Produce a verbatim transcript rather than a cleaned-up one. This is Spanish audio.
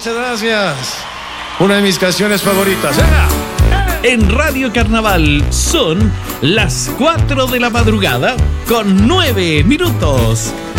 Muchas gracias. Una de mis canciones favoritas. ¡Venga! En Radio Carnaval son las cuatro de la madrugada con nueve minutos.